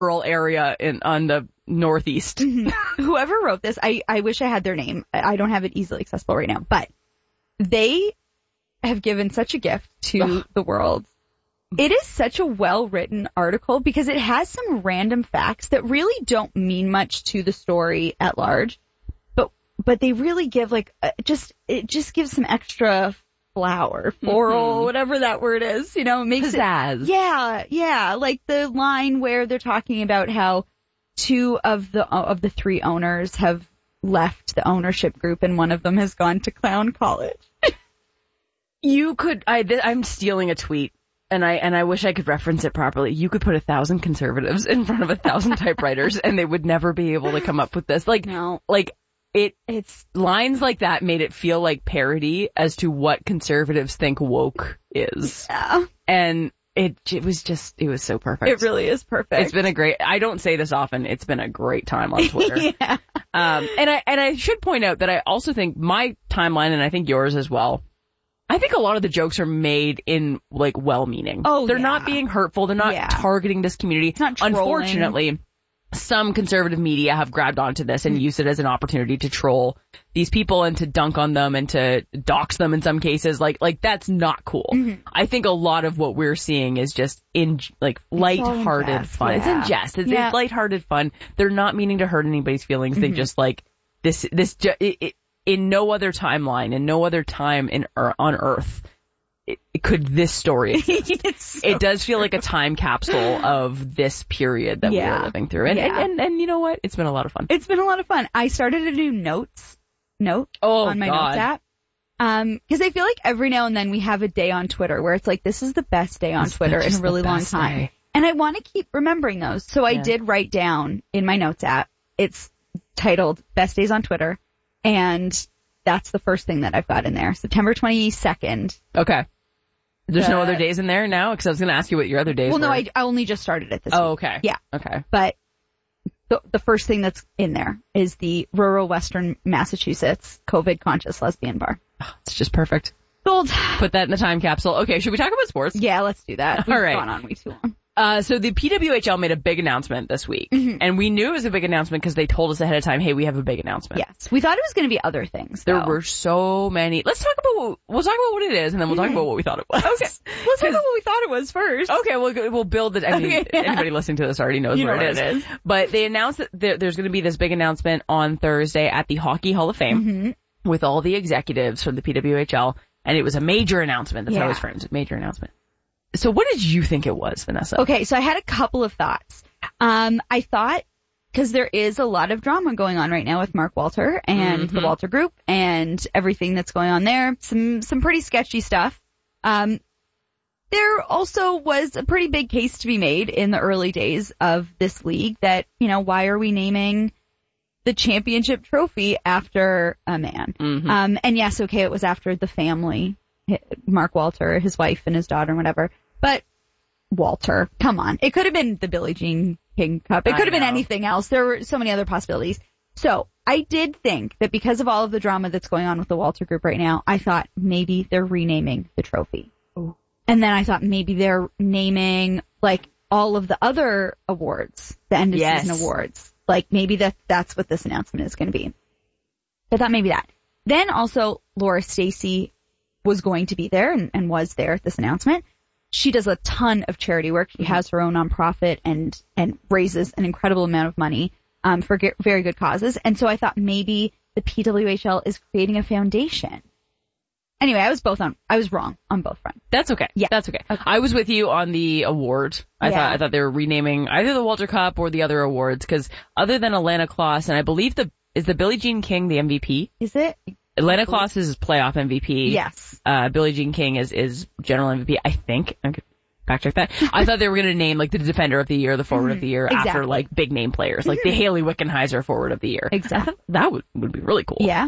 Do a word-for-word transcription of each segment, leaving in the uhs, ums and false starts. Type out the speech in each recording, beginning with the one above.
rural area in on the northeast. Mm-hmm. Whoever wrote this, I, I wish I had their name. I don't have it easily accessible right now, but they have given such a gift to Ugh. the world. It is such a well-written article because it has some random facts that really don't mean much to the story at large, but but they really give like uh, just it just gives some extra flower, floral, mm-hmm. whatever that word is, you know, it makes Pizzazz. it, yeah, yeah, like the line where they're talking about how two of the of the three owners have left the ownership group and one of them has gone to clown college. You could, I, th- I'm stealing a tweet, and I and I wish I could reference it properly. You could put a thousand conservatives in front of a thousand typewriters, and they would never be able to come up with this. Like, no. like it, it's lines like that made it feel like parody as to what conservatives think woke is. Yeah. And it, it was just, it was so perfect. It really is perfect. It's been a great, I don't say this often, it's been a great time on Twitter. yeah. Um, and I, and I should point out that I also think my timeline, and I think yours as well, I think a lot of the jokes are made in, like, well-meaning. Oh, They're yeah. not being hurtful. They're not yeah. targeting this community. It's not trolling. Unfortunately, some conservative media have grabbed onto this and mm-hmm. used it as an opportunity to troll these people and to dunk on them and to dox them in some cases. Like, like that's not cool. Mm-hmm. I think a lot of what we're seeing is just in, like, lighthearted fun. Yeah. It's in jest. It's, yeah. it's lighthearted fun. They're not meaning to hurt anybody's feelings. Mm-hmm. They just, like, this, this, it, it, in no other timeline, in no other time in er, on Earth, it, it could this story exist. So it does feel like a time capsule of this period that yeah. we are living through. And, yeah. and, and, and you know what? It's been a lot of fun. It's been a lot of fun. I started to do notes, note oh, on my God. notes app. Um, cause I feel like every now and then we have a day on Twitter where it's like, this is the best day on it's Twitter in a really long time. Day. And I want to keep remembering those. So I yeah. did write down in my notes app, it's titled Best Days on Twitter. And that's the first thing that I've got in there. September twenty-second. Okay. There's the, no other days in there now? Because I was going to ask you what your other days well, were. Well, no, I, I only just started it this oh, week. okay. Yeah. Okay. But the, the first thing that's in there is the rural Western Massachusetts COVID-conscious lesbian bar. Oh, it's just perfect. Gold. Put that in the time capsule. Okay, should we talk about sports? Yeah, let's do that. We've All right. gone on way too long. Uh, so the P W H L made a big announcement this week, mm-hmm. and we knew it was a big announcement because they told us ahead of time, hey, we have a big announcement. Yes. We thought it was going to be other things, There though. were so many. Let's talk about what, we'll talk about what it is, and then we'll talk about what we thought it was. Okay. Let's talk about what we thought it was first. Okay, we'll, we'll build it. I mean, okay, yeah. anybody listening to this already knows you what, know it, what is. it is. But they announced that there, there's going to be this big announcement on Thursday at the Hockey Hall of Fame mm-hmm. with all the executives from the P W H L, and it was a major announcement. That's yeah. how it was framed. A major announcement. So what did you think it was, Vanessa? Okay, so I had a couple of thoughts. Um, I thought, because there is a lot of drama going on right now with Mark Walter and mm-hmm. the Walter Group and everything that's going on there, some some pretty sketchy stuff. Um, there also was a pretty big case to be made in the early days of this league that, you know, why are we naming the championship trophy after a man? Mm-hmm. Um, and yes, okay, it was after the family, Mark Walter, his wife and his daughter and whatever. But Walter, come on. It could have been the Billie Jean King Cup. It could have been anything else. There were so many other possibilities. So I did think that because of all of the drama that's going on with the Walter Group right now, I thought maybe they're renaming the trophy. Ooh. And then I thought maybe they're naming like all of the other awards, the end of yes. season awards. Like maybe that that's what this announcement is going to be. I thought maybe that. Then also Laura Stacey was going to be there and, and was there at this announcement. She does a ton of charity work. She has her own nonprofit and, and raises an incredible amount of money, um, for ge- very good causes. And so I thought maybe the P W H L is creating a foundation. Anyway, I was both on, I was wrong on both fronts. That's okay. Yeah. That's okay. okay. I was with you on the award. I yeah. thought, I thought they were renaming either the Walter Cup or the other awards because other than Alana Kloss, and I believe the, is the Billie Jean King the M V P? Is it? Alana Kloss is playoff M V P. Yes. Uh, Billie Jean King is, is general M V P, I think. I could fact check that. I thought they were going to name like the defender of the year, the forward mm-hmm. of the year exactly. after like big name players, like the Haley Wickenheiser forward of the year. Exactly. That would, would be really cool. Yeah.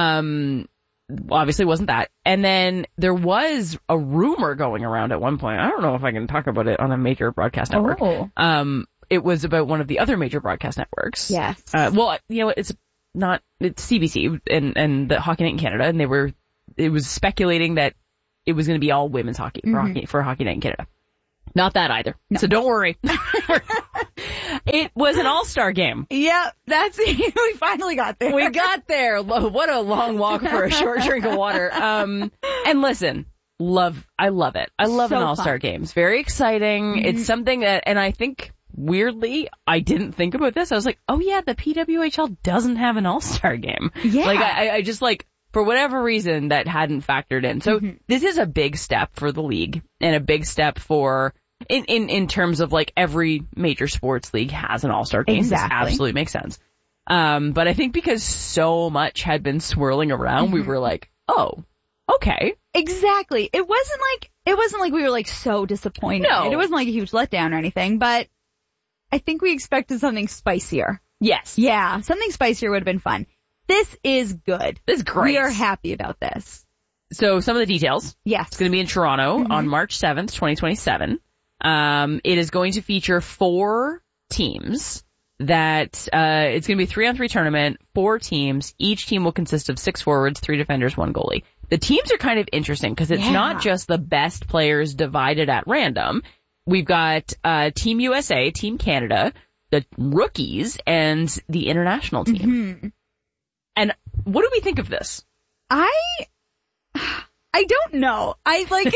Um, obviously wasn't that. And then there was a rumor going around at one point. I don't know if I can talk about it on a major broadcast network. Oh. Um, it was about one of the other major broadcast networks. Yes. Uh, well, you know, it's not, it's C B C and, and the Hockey Night in Canada, and they were, it was speculating that it was going to be all women's hockey for, mm-hmm. hockey for Hockey Night in Canada. Not that either. No. So don't worry. It was an all-star game. Yep, that's it. We finally got there. We got there. Lo- What a long walk for a short drink of water. Um, and listen, love, I love it. I love So an all-star fun. game. It's very exciting. Mm-hmm. It's something that, and I think weirdly, I didn't think about this. I was like, oh yeah, the P W H L doesn't have an all-star game. Yeah. Like I, I just like, for whatever reason, that hadn't factored in. So Mm-hmm. this is a big step for the league and a big step for, in, in, in terms of like every major sports league has an all-star game. Exactly. This absolutely makes sense. Um, but I think because so much had been swirling around, Mm-hmm. we were like, oh, okay. Exactly. It wasn't like, it wasn't like we were like so disappointed. No. It wasn't like a huge letdown or anything, but I think we expected something spicier. Yes. Yeah, something spicier would have been fun. This is good. This is great. We are happy about this. So some of the details. Yes. It's going to be in Toronto Mm-hmm. on March seventh, twenty twenty-seven. Um, it is going to feature four teams that, uh, it's going to be a three on three tournament, four teams. Each team will consist of six forwards, three defenders, one goalie. The teams are kind of interesting because it's Yeah. not just the best players divided at random. We've got, uh, Team U S A, Team Canada, the rookies, and the international team. Mm-hmm. And what do we think of this? I, I don't know. I like,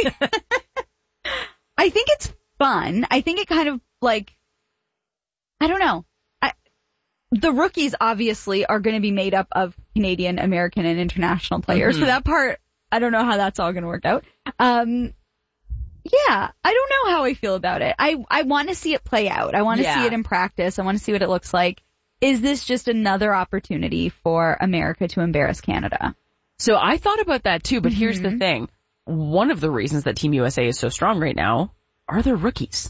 I think it's fun. I think it kind of like, I don't know. I, the rookies obviously are going to be made up of Canadian, American, and international players. Mhm. So that part, I don't know how that's all going to work out. Um, yeah, I don't know how I feel about it. I, I want to see it play out. I want to Yeah. see it in practice. I want to see what it looks like. Is this just another opportunity for America to embarrass Canada? So I thought about that too, but here's Mm-hmm. the thing. One of the reasons that Team U S A is so strong right now are their rookies.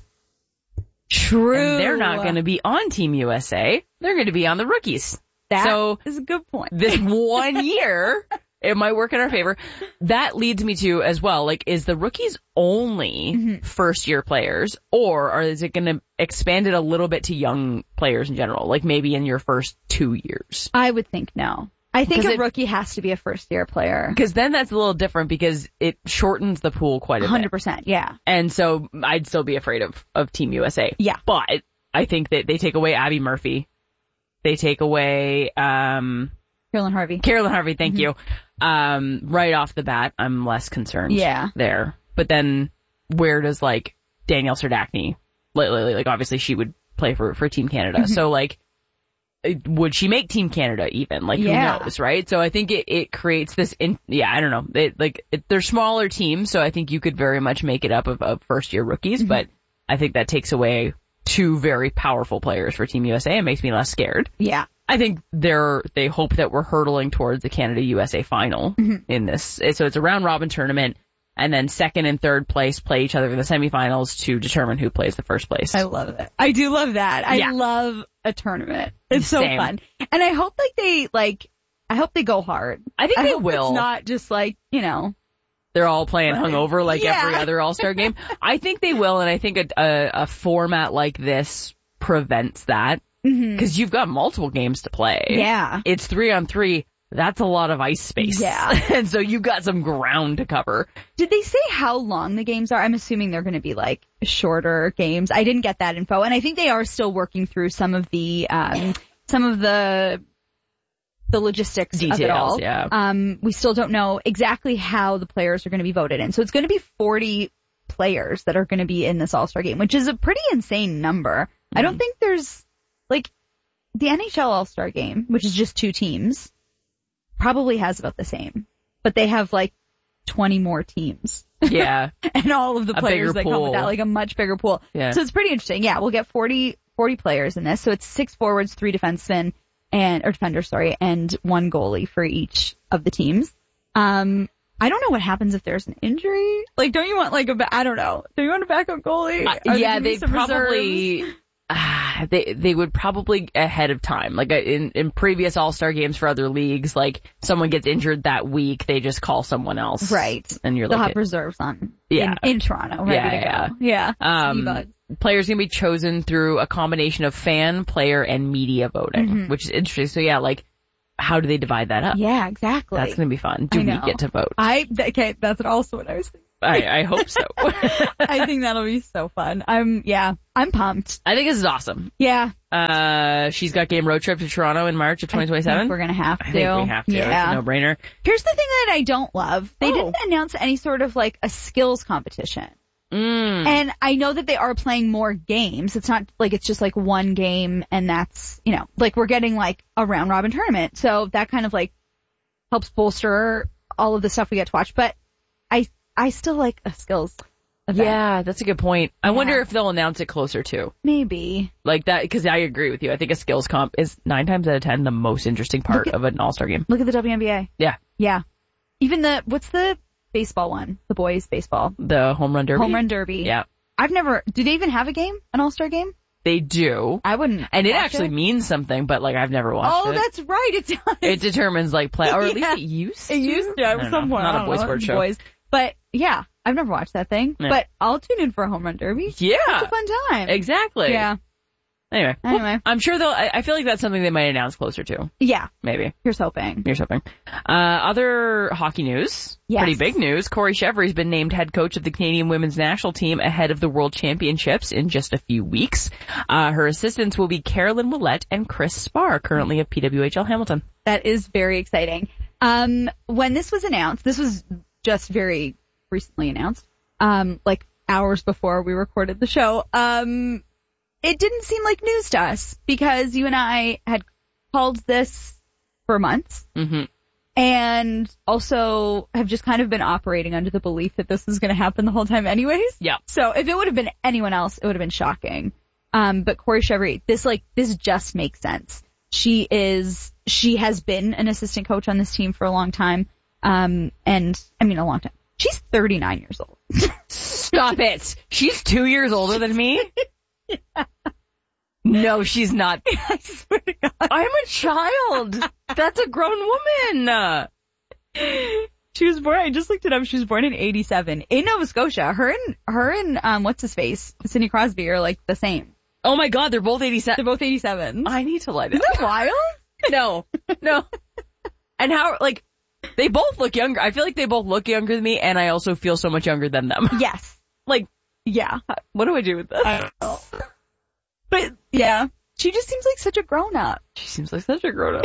True. And they're not going to be on Team U S A. They're going to be on the rookies. That so is a good point. this one year, it might work in our favor. That leads me to as well, like, is the rookies only Mm-hmm. first year players, or, or is it going to expand it a little bit to young players in general, like maybe in your first two years? I would think no. I think Because a it- rookie has to be a first year player. Because then that's a little different because it shortens the pool quite a one hundred bit. percent, yeah. And so I'd still be afraid of, of Team U S A. Yeah. But I think that they take away Abby Murphy. They take away, um, Carolyn Harvey. Carolyn Harvey, thank you. Um, right off the bat, I'm less concerned. Yeah. There. But then where does like Danielle Serdachny, like, like, like obviously she would play for, for Team Canada. Mm-hmm. So like, it- would she make Team Canada even? Like Yeah. who knows, right? So I think it, it creates this in, yeah, I don't know. It, like, it, they're smaller teams, so I think you could very much make it up of, of first year rookies, Mm-hmm. but I think that takes away two very powerful players for Team U S A and makes me less scared. Yeah. I think they're, they hope that we're hurtling towards the Canada U S A final Mm-hmm. in this. So it's a round robin tournament, and then second and third place play each other in the semifinals to determine who plays the first place. I love it. I do love that. I Yeah. love a tournament. It's so Same. fun. And I hope like they like, I hope they go hard. I think I they hope will. It's not just like, you know. They're all playing hungover like Yeah. every other All-Star game. I think they will, and I think a, a, a format like this prevents that because you've got multiple games to play. Yeah. It's three on three. That's a lot of ice space. Yeah. And so you've got some ground to cover. Did they say how long the games are? I'm assuming they're going to be like shorter games. I didn't get that info, and I think they are still working through some of the um some of the the logistics of it Details, all. yeah. Um, we still don't know exactly how the players are going to be voted in. So it's going to be forty players that are going to be in this All-Star game, which is a pretty insane number. I don't think there's like the N H L All-Star game, which is just two teams, probably has about the same, but they have like twenty more teams. Yeah. And all of the A players bigger that come pool. with that, like a much bigger pool. Yeah. So it's pretty interesting. Yeah, we'll get forty, forty players in this. So it's six forwards, three defensemen, and, or defenders, sorry, and one goalie for each of the teams. Um, I don't know what happens if there's an injury. Like, don't you want like a, ba- I don't know. Do you want a backup goalie? Uh, Are there yeah, gonna be they some reserves? probably, ah, they, they would probably ahead of time. Like uh, in, in previous All-Star games for other leagues, like someone gets injured that week, they just call someone else. Right. And you're They'll like, have reserves on Yeah. in, in Toronto, ready Yeah, to yeah. go. Yeah. Um, Speed-bugs. players can be chosen through a combination of fan, player, and media voting, which is interesting. So yeah, like, how do they divide that up? Yeah, exactly. That's going to be fun. Do I we know. get to vote? I, th- okay, that's also what I was thinking. I, I hope so. I think that'll be so fun. I'm, yeah, I'm pumped. I think this is awesome. Yeah. Uh, she's got game road trip to Toronto in March of twenty twenty-seven. We're going to have to. I think we have to. Yeah. It's a no-brainer. Here's the thing that I don't love. They Oh. didn't announce any sort of like a skills competition. Mm. And I know that they are playing more games. It's not like it's just like one game and that's, you know, like we're getting like a round robin tournament. So that kind of like helps bolster all of the stuff we get to watch. But I, I still like a skills event. Yeah, that's a good point. I Yeah. wonder if they'll announce it closer too. Maybe. Like that, because I agree with you. I think a skills comp is nine times out of ten the most interesting part Look at- of an all-star game. Look at the W N B A. Yeah. Yeah. Even the, what's the baseball one? The boys baseball. The home run derby. Home run derby. Yeah. I've never, do they even have a game? An all-star game? They do. I wouldn't. And it watch actually it. means something, but like I've never watched Oh, it. that's right. It does. It determines like play, or at Yeah. least it used to. It used to. I I don't was know. somewhere. Not I a don't boy know, sports show. Boys. But yeah, I've never watched that thing. Yeah. But I'll tune in for a home run derby. Yeah. It's a fun time. Exactly. Yeah. Anyway. Anyway. Well, I'm sure they'll, I, I feel like that's something they might announce closer to. Yeah. Maybe. Here's hoping. Here's hoping. Uh, other hockey news. Yes. Pretty big news. Corey Chevry's been named head coach of the Canadian women's national team ahead of the World Championships in just a few weeks. Uh, her assistants will be Carolyn Willett and Chris Spar, currently of P W H L Hamilton. That is very exciting. Um, when this was announced, this was just very recently announced, um, like hours before we recorded the show. Um, it didn't seem like news to us because you and I had called this for months. Mm-hmm. And also have just kind of been operating under the belief that this was going to happen the whole time anyways. Yeah. So if it would have been anyone else, it would have been shocking. Um, but Corey Chevry, this like, this just makes sense. She is, she has been an assistant coach on this team for a long time. Um, and I mean a long time. She's thirty-nine years old. Stop it. She's two years older than me? Yeah. No, she's not. I swear to God. I'm a child. That's a grown woman. She was born, I just looked it up, she was born in eighty-seven in Nova Scotia. Her and, her and, um, what's his face? Sidney Crosby are like the same. Oh my God, they're both eighty-seven. They're both eighty-seven. I need to light it. Isn't that wild? No, no. And how, like, they both look younger. I feel like they both look younger than me, and I also feel so much younger than them. Yes. Like, Yeah. what do I do with this? I don't know. But, yeah. She just seems like such a grown-up. She seems like such a grown-up.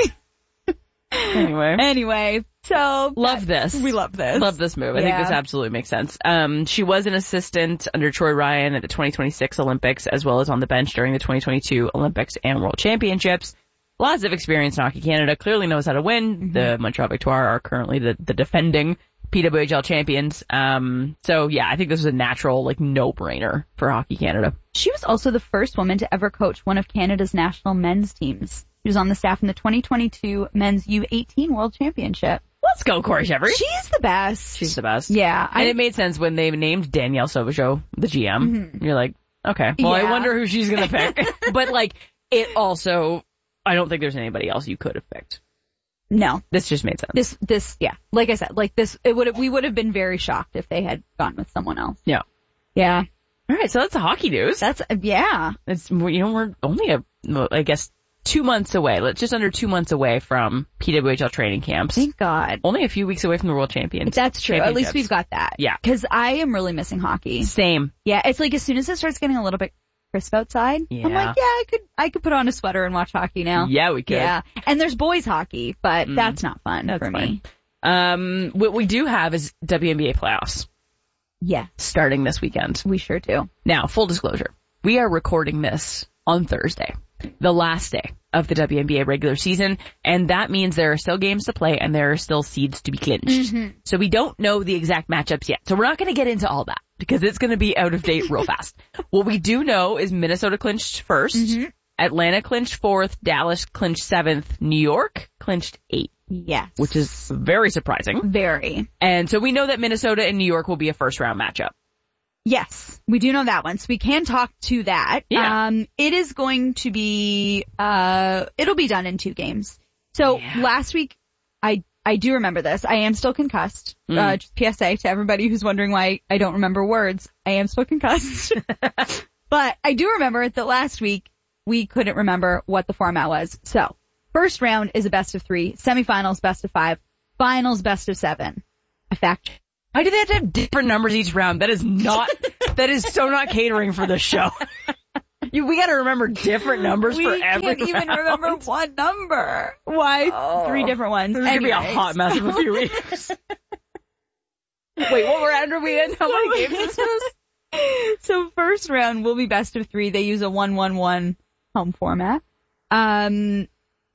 Anyway. Anyway, so. Love this. We love this. Love this move. I think Yeah. this absolutely makes sense. Um, she was an assistant under Troy Ryan at the twenty twenty-six Olympics, as well as on the bench during the twenty twenty-two Olympics and World Championships. Lots of experience in Hockey Canada, clearly knows how to win. Mm-hmm. The Montreal Victoire are currently the, the defending P W H L champions. Um, so yeah, I think this was a natural, like, no-brainer for Hockey Canada. She was also the first woman to ever coach one of Canada's national men's teams. She was on the staff in the twenty twenty-two Men's U eighteen World Championship. Let's go, Corey Chevry. She's the best. She's the best. Yeah. And I, it made sense when they named Danielle Sauvageau the G M. Mm-hmm. You're like, okay, well, I Yeah. wonder who she's going to pick. But, like, it also, I don't think there's anybody else you could have picked. no. This just made sense. This, this, yeah. Like I said, like this, it would have, we would have been very shocked if they had gone with someone else. Yeah. Yeah. All right, so that's the hockey news. That's, yeah. It's, you know, we're only a, I guess, two months away. Let's just under two months away from P W H L training camps. Thank God. Only a few weeks away from the World Champions. That's true. At least Championships. we've got that. Yeah. Cause I am really missing hockey. Same. Yeah. It's like as soon as it starts getting a little bit crisp outside, Yeah. I'm like, yeah, I could, I could put on a sweater and watch hockey now. Yeah, we could. Yeah. And there's boys hockey, but Mm. that's not fun That's for fine. me. Um, what we do have is W N B A playoffs Yeah. starting this weekend. We sure do. Now, full disclosure, we are recording this on Thursday, the last day of the W N B A regular season, and that means there are still games to play and there are still seeds to be clinched. Mm-hmm. So we don't know the exact matchups yet. So we're not going to get into all that because it's going to be out of date real fast. What we do know is Minnesota clinched first, Mm-hmm. Atlanta clinched fourth, Dallas clinched seventh, New York clinched eighth, Yes. which is very surprising. very. And so we know that Minnesota and New York will be a first round matchup. Yes, we do know that one, so we can talk to that. Yeah. Um, it is going to be, uh, it'll be done in two games. So Yeah. last week, I, I do remember this. I am still concussed. Mm. Uh, just P S A to everybody who's wondering why I don't remember words. I am still concussed. But I do remember that last week, we couldn't remember what the format was. So, first round is a best of three, semifinals best of five, finals best of seven. I fact Why do they have to have different numbers each round? That is not, that is so not catering for the show. You, we gotta remember different numbers we for every can't even round. remember one number. Why Oh. three different ones? This is gonna be a Anyways. hot mess of a few weeks. Wait, what round are we in? How many games is this? So first round will be best of three. They use a one one one home format. Um,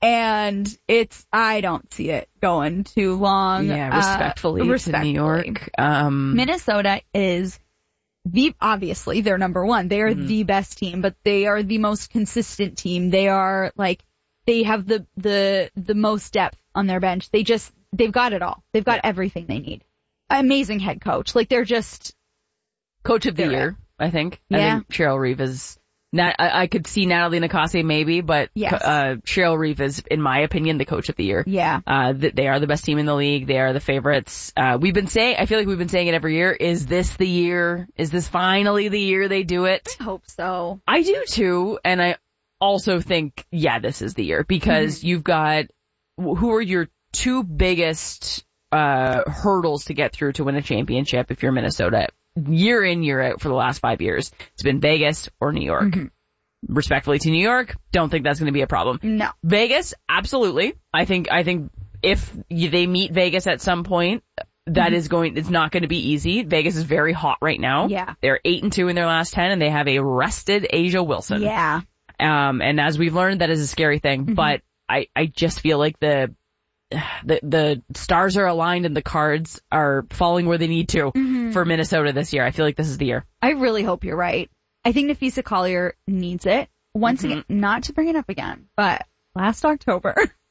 and it's, I don't see it going too long. Yeah, respectfully, uh, to respectfully. New York. Um, Minnesota is the, obviously they're number one. They are Mhm. the best team, but they are the most consistent team. They are like, they have the, the, the most depth on their bench. They just, they've got it all. They've got everything they need. Amazing head coach. Like they're just, Coach of the They're year, I think. Yeah. I think Cheryl Reeve is, not, I, I could see Natalie Nakase maybe, but Yes. uh, Cheryl Reeve is, in my opinion, the coach of the year. yeah. Uh, th- they are the best team in the league. They are the favorites. Uh, we've been saying, I feel like we've been saying it every year. Is this the year? Is this finally the year they do it? I hope so. I do too, and I also think, yeah, this is the year because Mm-hmm. you've got, who are your two biggest uh hurdles to get through to win a championship if you're Minnesota? Year in, year out for the last five years. It's been Vegas or New York. Mhm. Respectfully to New York, don't think that's going to be a problem. No. Vegas, absolutely. I think, I think if you, they meet Vegas at some point, that Mhm. is going, it's not going to be easy. Vegas is very hot right now. Yeah. They're eight and two in their last ten and they have a rested Asia Wilson. Yeah. Um, and as we've learned, that is a scary thing, Mhm. but I, I just feel like the, the, the stars are aligned and the cards are falling where they need to Mhm. for Minnesota this year. I feel like this is the year. I really hope you're right. I think Nafisa Collier needs it. Once Mhm. again, not to bring it up again, but last October,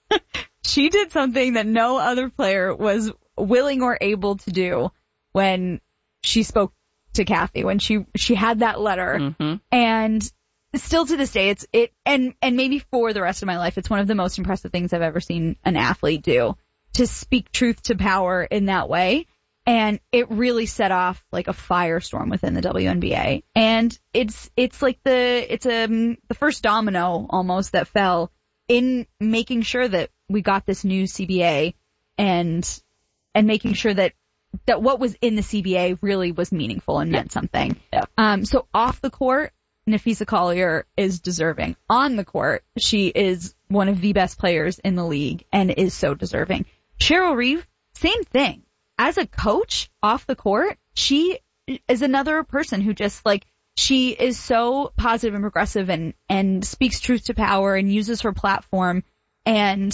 she did something that no other player was willing or able to do when she spoke to Kathy, when she, she had that letter. Mm-hmm. And still to this day, it's, it, and, and maybe for the rest of my life, it's one of the most impressive things I've ever seen an athlete do, to speak truth to power in that way. And it really set off like a firestorm within the W N B A. And it's, it's like the, it's um the first domino almost that fell in making sure that we got this new C B A and, and making sure that, that what was in the C B A really was meaningful and meant something. Yeah. Um, so off the court, Nafisa Collier is deserving. On the court, she is one of the best players in the league and is so deserving. Cheryl Reeve, same thing. As a coach off the court, she is another person who just like, she is so positive and progressive and, and speaks truth to power and uses her platform. And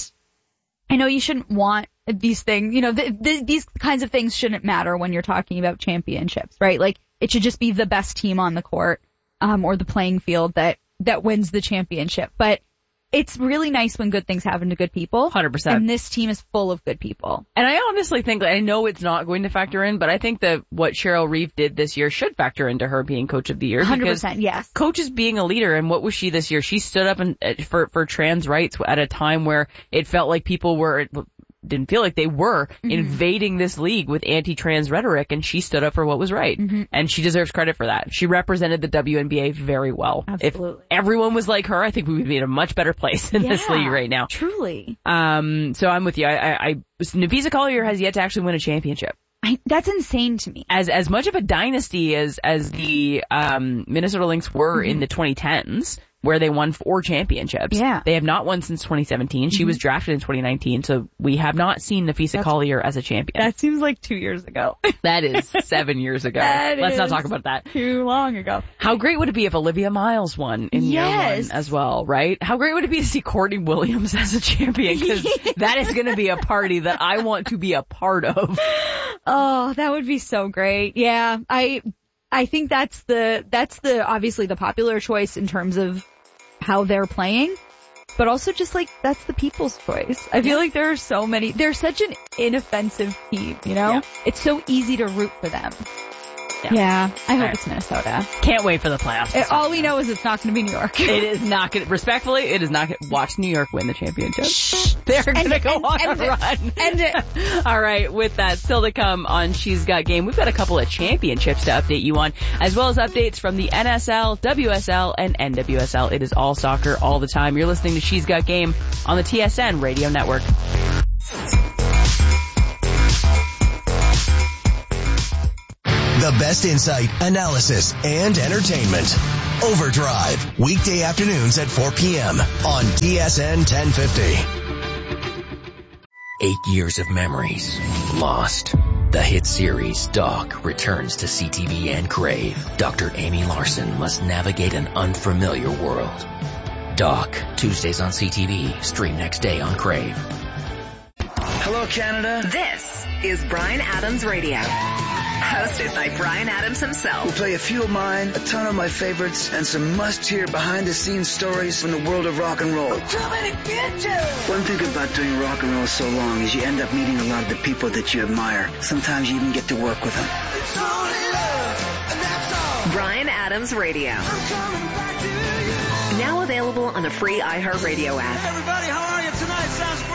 I know you shouldn't want these things, you know, th- th- these kinds of things shouldn't matter when you're talking about championships, right? Like it should just be the best team on the court, um, or the playing field that, that wins the championship. But it's really nice when good things happen to good people. one hundred percent. And this team is full of good people. And I honestly think, I know it's not going to factor in, but I think that what Cheryl Reeve did this year should factor into her being coach of the year. one hundred because percent, yes. Coach is being a leader, and what was she this year? She stood up and uh, for for trans rights at a time where it felt like people were didn't feel like they were Mm-hmm. invading this league with anti-trans rhetoric, and she stood up for what was right, Mm-hmm. and she deserves credit for that. She represented the W N B A very well. Absolutely. If everyone was like her, I think we would be in a much better place in this Yeah, league right now. Truly. Um, so I'm with you. I, I, I Nafisa Collier has yet to actually win a championship. I, that's insane to me. As as much of a dynasty as as the um Minnesota Lynx were Mm-hmm. in the twenty tens, where they won four championships. Yeah. They have not won since twenty seventeen. She Mm-hmm. was drafted in twenty nineteen, so we have not seen Nafisa That's- Collier as a champion. That seems like two years ago. That is seven years ago. That Let's not is talk about that. Too long ago. How great would it be if Olivia Miles won in year Yes. one as well, right? How great would it be to see Courtney Williams as a champion? Because that is going to be a party that I want to be a part of. Oh, that would be so great. Yeah, I, I think that's the, that's the, obviously the popular choice in terms of how they're playing, but also just like, that's the people's choice. I feel like there are so many, they're such an inoffensive team, you know? Yeah. It's so easy to root for them. Yeah. Yeah, I hope Right. it's Minnesota. Can't wait for the playoffs. It, all we know is it's not going to be New York. It is not going to, respectfully, it is not going to, watch New York win the championship. They're going to End- go end- on end a it. run. End it. All right, with that, still to come on She's Got Game, we've got a couple of championships to update you on, as well as updates from the N S L, W S L, and N W S L. It is all soccer all the time. You're listening to She's Got Game on the T S N Radio Network. The best insight, analysis, and entertainment. Overdrive, weekday afternoons at four p.m. on T S N ten fifty. Eight years of memories lost. The hit series Doc returns to C T V and Crave. Doctor Amy Larson must navigate an unfamiliar world. Doc, Tuesdays on C T V, stream next day on Crave. Hello, Canada. This is Bryan Adams Radio. Hosted by Bryan Adams himself. We'll play a few of mine, a ton of my favorites, and some must-hear behind-the-scenes stories from the world of rock and roll. Too many bitches! One thing about doing rock and roll so long is you end up meeting a lot of the people that you admire. Sometimes you even get to work with them. It's only love, and that's all. Bryan Adams Radio. I'm coming back to you. Now available on the free iHeartRadio app. Hey everybody, how are you tonight?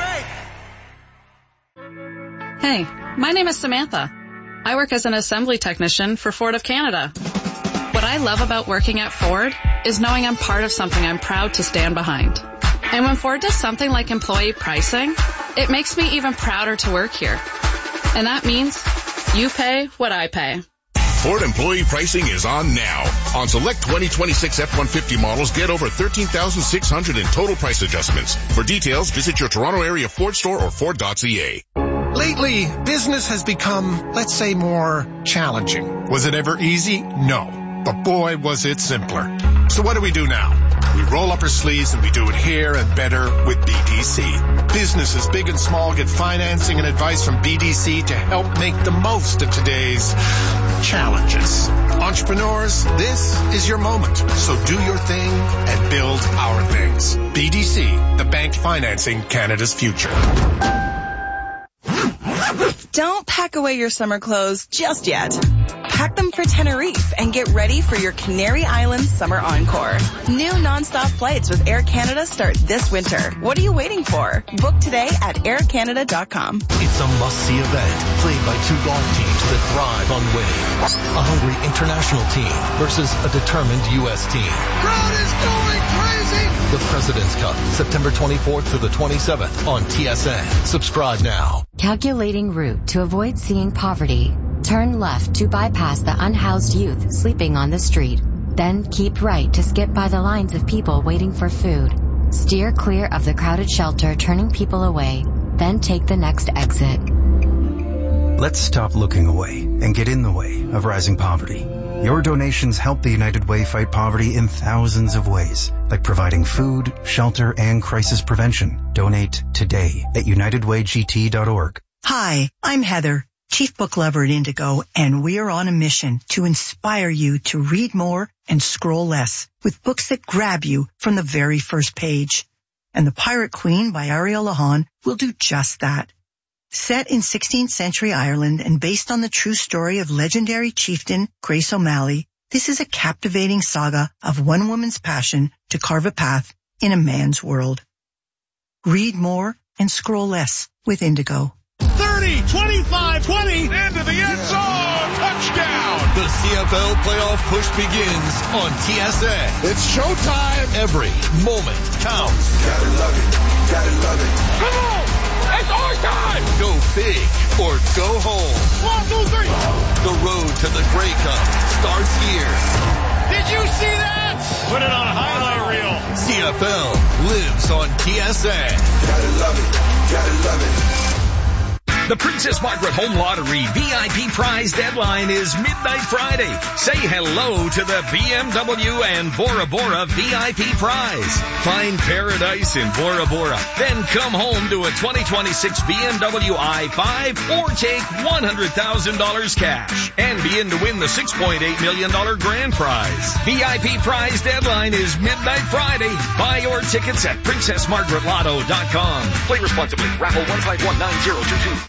Sounds great. Hey, my name is Samantha. I work as an assembly technician for Ford of Canada. What I love about working at Ford is knowing I'm part of something I'm proud to stand behind. And when Ford does something like employee pricing, it makes me even prouder to work here. And that means you pay what I pay. Ford employee pricing is on now. On select twenty twenty-six F one fifty models, get over thirteen thousand six hundred dollars in total price adjustments. For details, visit your Toronto area Ford store or Ford dot C A. Lately, business has become, let's say, more challenging. Was it ever easy? No. But boy, was it simpler. So what do we do now? We roll up our sleeves and we do it here and better with B D C. Businesses big and small get financing and advice from B D C to help make the most of today's challenges. Entrepreneurs, this is your moment. So do your thing and build our things. B D C, the bank financing Canada's future. Don't pack away your summer clothes just yet. Pack them for Tenerife and get ready for your Canary Islands Summer Encore. New nonstop flights with Air Canada start this winter. What are you waiting for? Book today at air canada dot com. It's a must-see event played by two golf teams that thrive on winning. A hungry international team versus a determined U S team. Crowd is going crazy! The President's Cup, September twenty-fourth through the twenty-seventh on T S N. Subscribe now. Calculating route to avoid seeing poverty. Turn left to bypass the unhoused youth sleeping on the street. Then keep right to skip by the lines of people waiting for food. Steer clear of the crowded shelter turning people away. Then take the next exit. Let's stop looking away and get in the way of rising poverty. Your donations help the United Way fight poverty in thousands of ways, like providing food, shelter, and crisis prevention. Donate today at united way g t dot org. Hi, I'm Heather, Chief Book Lover at Indigo, and we are on a mission to inspire you to read more and scroll less with books that grab you from the very first page. And The Pirate Queen by Ariel Lahan will do just that. Set in sixteenth century Ireland and based on the true story of legendary chieftain Grace O'Malley, this is a captivating saga of one woman's passion to carve a path in a man's world. Read more and scroll less with Indigo. thirty, twenty-five, twenty, into the end zone, touchdown! The C F L playoff push begins on T S N. It's showtime! Every moment counts. Gotta love it, gotta love it. Come on! It's our time! Go big or go home. One, two, three! The road to the Grey Cup starts here. Did you see that? Put it on a highlight reel. C F L lives on T S N. Gotta love it, gotta love it. The Princess Margaret Home Lottery V I P prize deadline is midnight Friday. Say hello to the B M W and Bora Bora V I P prize. Find paradise in Bora Bora. Then come home to a twenty twenty-six B M W i five or take one hundred thousand dollars cash and be in to win the six point eight million dollars grand prize. V I P prize deadline is midnight Friday. Buy your tickets at princess margaret lotto dot com. Play responsibly. Raffle one five one nine zero two two.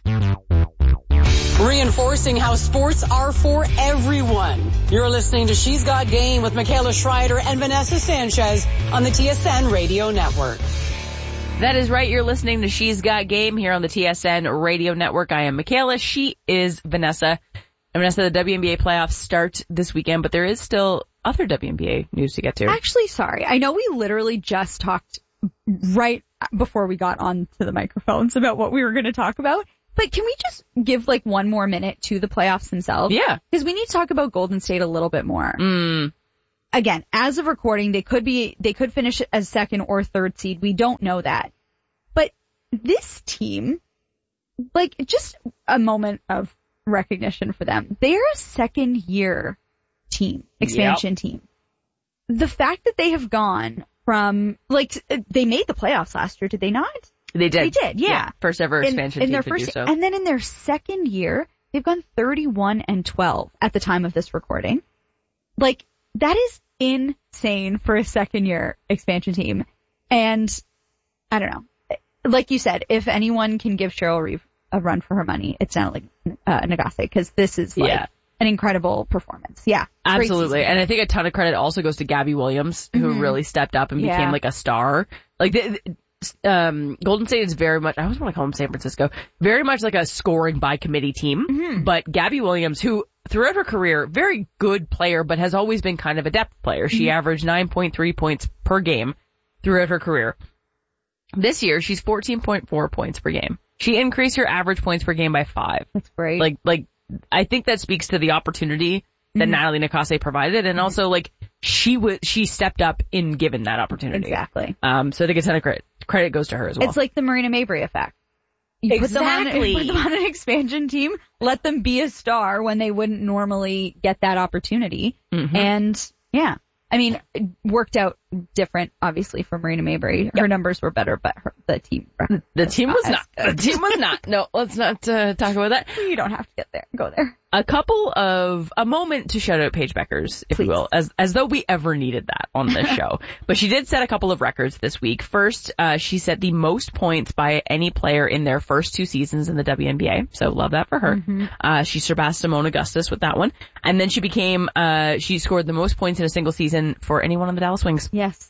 Reinforcing how sports are for everyone. You're listening to She's Got Game with Michaela Schreider and Vanessa Sanchez on the T S N Radio Network. That is right. You're listening to She's Got Game here on the T S N Radio Network. I am Michaela. She is Vanessa. And Vanessa, the W N B A playoffs start this weekend, but there is still other W N B A news to get to. Actually, sorry. I know we literally just talked right before we got onto the microphones about what we were going to talk about. But can we just give like one more minute to the playoffs themselves? Yeah. Because we need to talk about Golden State a little bit more. Mm. Again, as of recording, they could be, they could finish as second or third seed. We don't know that. But this team, like, just a moment of recognition for them. They're a second year team, expansion yep. team. The fact that they have gone from, like, they made the playoffs last year, did they not? They did. They did, yeah. yeah. First ever expansion in, in team their to first, do so. And then in their second year, they've gone thirty-one and twelve at the time of this recording. Like, that is insane for a second year expansion team. And I don't know. Like you said, if anyone can give Cheryl Reeve a run for her money, it's not like uh, Nagase, because this is like yeah. an incredible performance. Yeah. Absolutely. And I think a ton of credit also goes to Gabby Williams, who mm-hmm. really stepped up and became yeah. like a star. Like, the, um, Golden State is very much, I always want to call them San Francisco, very much like a scoring by committee team. Mm-hmm. But Gabby Williams, who throughout her career, very good player, but has always been kind of a depth player. She mm-hmm. averaged nine point three points per game throughout her career. This year, she's fourteen point four points per game. She increased her average points per game by five. That's great. Like, like, I think that speaks to the opportunity that mm-hmm. Natalie Nakase provided, and also, like, she was, she stepped up in given that opportunity. Exactly. Um, so I think a ton of credit, credit goes to her as well. It's like the Marina Mabry effect. You exactly. Put them, on, put them on an expansion team, let them be a star when they wouldn't normally get that opportunity. Mm-hmm. And, yeah. I mean, it worked out different, obviously, for Marina Mabry. Her yep. numbers were better, but her, the team... The, the team was not. The team was not. No, let's not uh, talk about that. You don't have to get there. Go there. A couple of... A moment to shout out Paige Beckers, if Please. you will, as as though we ever needed that on this show. But she did set a couple of records this week. First, uh, she set the most points by any player in their first two seasons in the W N B A. So love that for her. Mm-hmm. Uh, she surpassed Simone Augustus with that one. And then she became... Uh, she scored the most points in a single season for anyone on the Dallas Wings. Yes.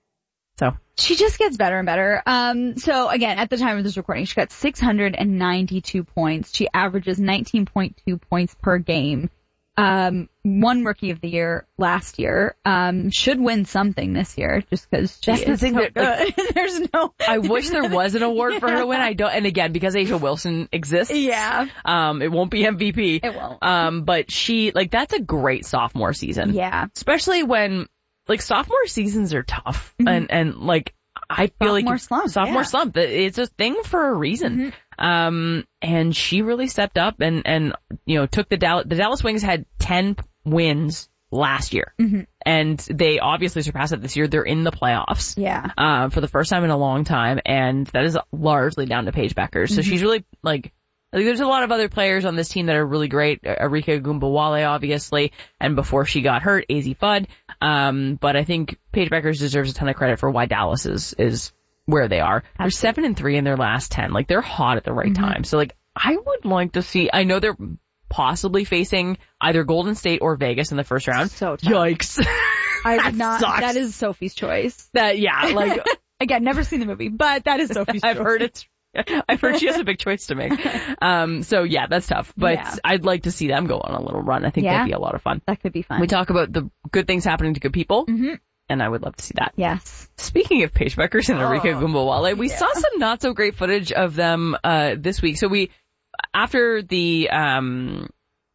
So she just gets better and better. Um, so again, at the time of this recording, she got six hundred ninety-two points. She averages nineteen point two points per game. Um, won Rookie of the Year last year. Um, should win something this year just because she That's is the thing so that, good. Like, there's no. I wish there was an award for her to win. I don't. And again, because Asia Wilson exists. Yeah. Um, it won't be M V P. It won't. Um, but she, like, that's a great sophomore season. Yeah. Especially when, like, sophomore seasons are tough. Mm-hmm. And, and, like, I feel sophomore like slump, sophomore yeah. slump. It's a thing for a reason. Mm-hmm. Um, and she really stepped up and, and, you know, took the Dallas, the Dallas Wings had ten wins last year. Mm-hmm. And they obviously surpassed it this year. They're in the playoffs. Yeah. Uh, for the first time in a long time. And that is largely down to Paige Beckers. So mm-hmm. she's really, like, like, there's a lot of other players on this team that are really great. Arika Gumbawale, obviously, and before she got hurt, A Z Fudd. Um, but I think Paige Beckers deserves a ton of credit for why Dallas is, is where they are. Absolutely. They're seven and three in their last ten. Like, they're hot at the right mm-hmm. time. So, like, I would like to see, I know they're possibly facing either Golden State or Vegas in the first round. So tough. Yikes. I would not, sucks. That is Sophie's choice. That, yeah, like. Again, never seen the movie, but that is Sophie's I've choice. heard it's I've heard she has a big choice to make. Um, so yeah, that's tough. But yeah. I'd like to see them go on a little run. I think yeah. that'd be a lot of fun. That could be fun. We talk about the good things happening to good people. Mm-hmm. And I would love to see that. Yes. Speaking of Paige Beckers and Arika oh, Gumbawale, we yeah. saw some not so great footage of them, uh, this week. So we, after the, um,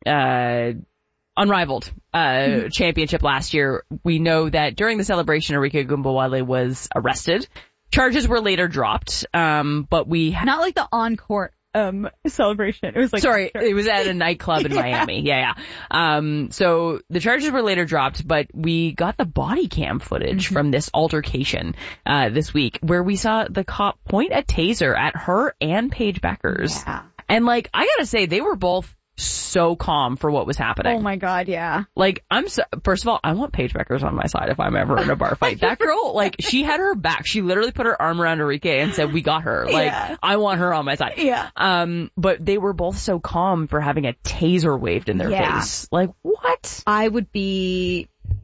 uh, Unrivaled, uh, mm-hmm. championship last year, we know that during the celebration, Arika Gumbawale was arrested. Charges were later dropped, um, but we... Ha- Not like the on-court, um, celebration. It was like... Sorry, it was at a nightclub in yeah. Miami. Yeah, yeah. Um, so the charges were later dropped, but we got the body cam footage mm-hmm. from this altercation, uh, this week, where we saw the cop point a taser at her and Paige Beckers. Yeah. And, like, I gotta say, they were both so calm for what was happening. Oh my god, yeah. Like, I'm so, first of all, I want Paige Beckers on my side if I'm ever in a bar fight. That girl, like, she had her back. She literally put her arm around Arika and said, we got her. Like, yeah. I want her on my side. Yeah. Um, but they were both so calm for having a taser waved in their yeah. face. Like, what? I would be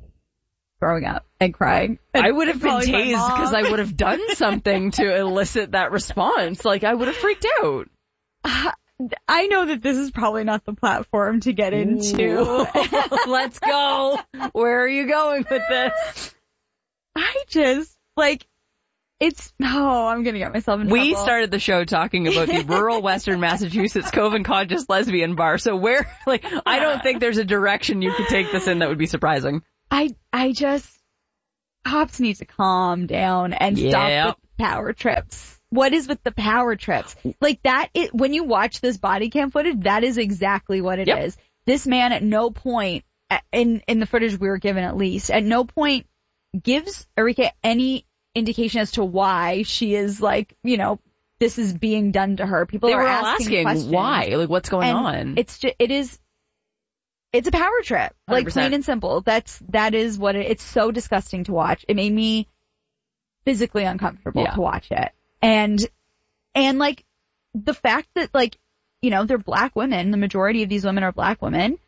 throwing up and crying. I would have been tased because I would have done something to elicit that response. Like, I would have freaked out. Uh, I know that this is probably not the platform to get into. Let's go. Where are you going with this? I just, like, It's, oh, I'm going to get myself in We trouble. started the show talking about the rural western Massachusetts Cove and Conscious lesbian bar. So where, like, I don't think there's a direction you could take this in that would be surprising. I, I just, cops need to calm down and Yep. stop with the power trips. What is with the power trips? Like that, it, when you watch this body cam footage, that is exactly what it Yep. is. This man at no point, in, in the footage we were given at least, at no point gives Arike any indication as to why she is like, you know, this is being done to her. People They are were all asking, asking questions. why, like what's going And on. It's just, it is, it's a power trip, one hundred like percent. plain and simple. That's, that is what it, it's so disgusting to watch. It made me physically uncomfortable Yeah. to watch it. And, and like the fact that like, you know, they're black women, the majority of these women are black women.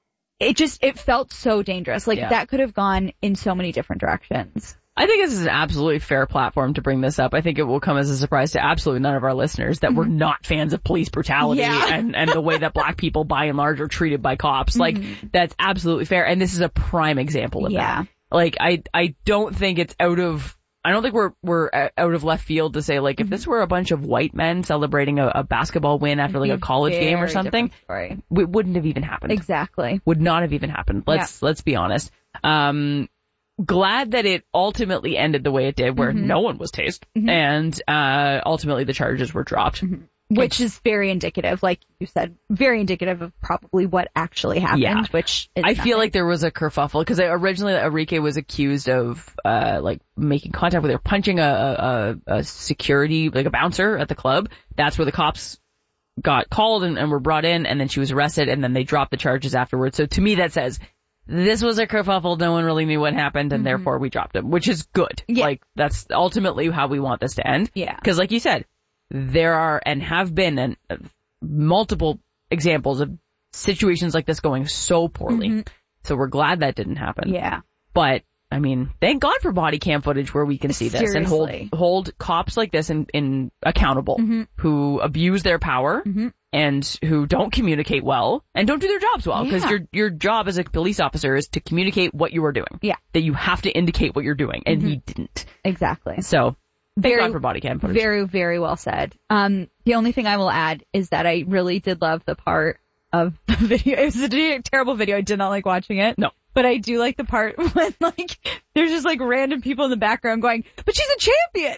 It just, it felt so dangerous. Like Yeah. that could have gone in so many different directions. I think this is an absolutely fair platform to bring this up. I think it will come as a surprise to absolutely none of our listeners that we're not fans of police brutality Yeah. and, and the way that black people by and large are treated by cops. Like, that's absolutely fair. And this is a prime example of Yeah. that. Like, I, I don't think it's out of, I don't think we're, we're out of left field to say, like, if this were a bunch of white men celebrating a, a basketball win after like a college game or Very something, different story. it wouldn't have even happened. Exactly. Would not have even happened. Let's, let's be honest. Um, glad that it ultimately ended the way it did, where Mhm. no one was tased, Mhm. and uh ultimately the charges were dropped. Which is very indicative, like you said, very indicative of probably what actually happened, Yeah. which is I feel nothing. like there was a kerfuffle because originally Arike was accused of uh like making contact with her, punching a, a, a security, like a bouncer at the club. That's where the cops got called and, and were brought in, and then she was arrested, and then they dropped the charges afterwards. So to me that says this was a kerfuffle, no one really knew what happened, and therefore we dropped him, which is good. Yeah. Like, that's ultimately how we want this to end. Yeah. Because like you said, there are and have been an, uh, multiple examples of situations like this going so poorly. Mhm. So we're glad that didn't happen. Yeah. But, I mean, thank God for body cam footage where we can see this and hold Seriously. hold cops like this in, in accountable, Mhm. who abuse their power Mhm. and who don't communicate well and don't do their jobs well, because Yeah. your your job as a police officer is to communicate what you are doing. Yeah. That you have to indicate what you're doing, and Mhm. he didn't. Exactly. So, thank Very- God for body cam footage. Very, very well said. Um, the only thing I will add is that I really did love the part of the video. It was a terrible video. I did not like watching it. No. But I do like the part when, like, there's just, like, random people in the background going, but she's a champion!